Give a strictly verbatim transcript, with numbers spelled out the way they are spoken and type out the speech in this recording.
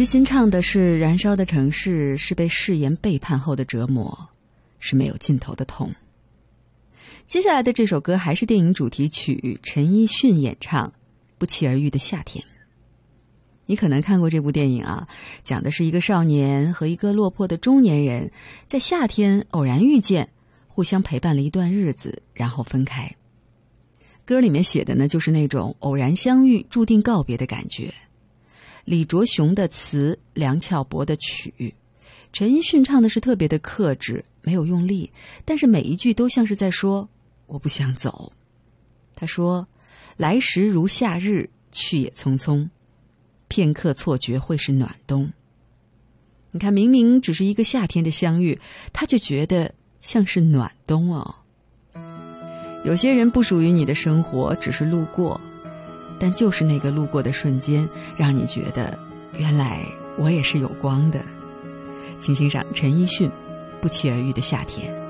齐秦唱的是燃烧的城市，是被誓言背叛后的折磨，是没有尽头的痛。接下来的这首歌还是电影主题曲，陈奕迅演唱《不期而遇的夏天》。你可能看过这部电影啊，讲的是一个少年和一个落魄的中年人在夏天偶然遇见，互相陪伴了一段日子，然后分开。歌里面写的呢，就是那种偶然相遇注定告别的感觉。李卓雄的词，梁翘柏的曲，陈奕迅唱的是特别的克制，没有用力，但是每一句都像是在说我不想走。他说，来时如夏日，去也匆匆，片刻错觉会是暖冬。你看，明明只是一个夏天的相遇，他却觉得像是暖冬哦。有些人不属于你的生活，只是路过，但就是那个路过的瞬间，让你觉得原来我也是有光的。请欣赏陈奕迅《不期而遇的夏天》。